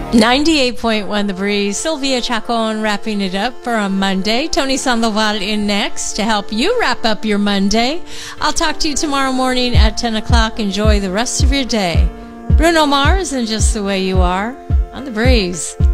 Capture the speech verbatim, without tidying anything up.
ninety-eight point one The Breeze. Sylvia Chacon wrapping it up for a Monday. Tony Sandoval in next to help you wrap up your Monday. I'll talk to you tomorrow morning at ten o'clock. Enjoy the rest of your day. Bruno Mars and Just the Way You Are on The Breeze.